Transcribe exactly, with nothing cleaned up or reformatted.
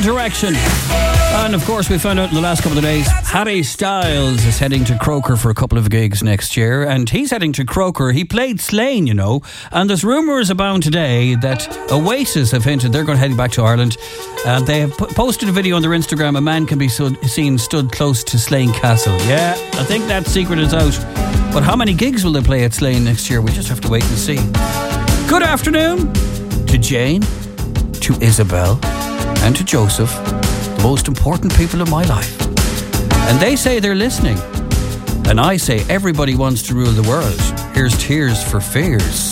Direction. And of course, we found out in the last couple of days, Harry Styles is heading to Croker for a couple of gigs next year. And he's heading to Croker. He played Slane, you know. And there's rumours abound today that Oasis have hinted they're going to head back to Ireland. And they have p- posted a video on their Instagram. A man can be so- seen stood close to Slane Castle. Yeah, I think that secret is out. But how many gigs will they play at Slane next year? We just have to wait and see. Good afternoon to Jane, to Isabel, and to Joseph, the most important people in my life. And they say they're listening. And I say everybody wants to rule the world. Here's Tears for Fears.